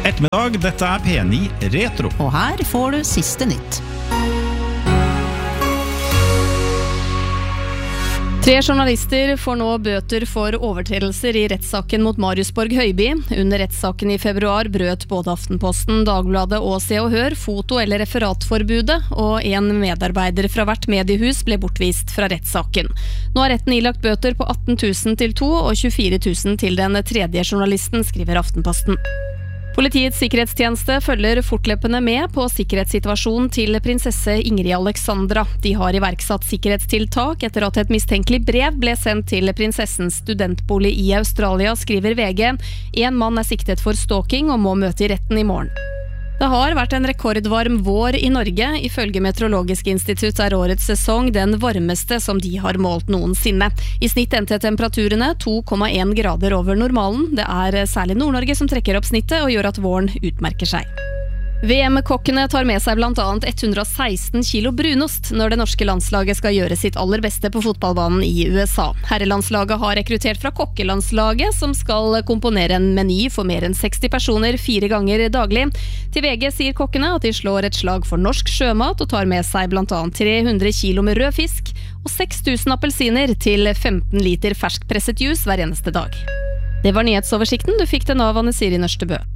Ettermiddag, dette P9 Retro. Og her får du siste nytt. 3 journalister får nå bøter for overtredelser I rettssaken mot Mariusborg Høiby. Under rettssaken I februar brøt både Aftenposten, Dagbladet og Se og Hør foto- eller referatforbudet, og en medarbeider fra hvert mediehus ble bortvist fra rettssaken. Nå har retten ilagt bøter på 18 000 til 2 og 24 000 til den tredje journalisten, skriver Aftenposten. Politiets sikkerhetstjeneste følger fortløpende med på sikkerhetssituasjonen til prinsesse Ingrid Alexandra. De har iverksatt sikkerhetstiltak etter at et mistenkelig brev ble sendt til prinsessens studentbolig I Australia, skriver VG. En mann siktet for stalking og må møte I retten I morgen. Det har vært en rekordvarm vår I Norge. Ifølge Meteorologisk institutt årets sesong den varmeste som de har målt noensinne. I snitt endte temperaturene 2,1 grader over normalen. Det særlig Nord-Norge som trekker opp snittet og gjør at våren utmerker seg. VM-kokkene tar med seg blant annet 116 kilo brunost når det norske landslaget skal gjøre sitt aller beste på fotballbanen I USA. Herrelandslaget har rekruttert fra kokkelandslaget, som skal komponere en meny for mer enn 60 personer 4 ganger daglig. Til VG sier kokkene at de slår et slag for norsk sjømat og tar med seg blant annet 300 kilo med rød fisk og 6000 appelsiner til 15 liter ferskpresset juice hver eneste dag. Det var nyhetsoversikten du fikk den av Anne Siri Nørstebø.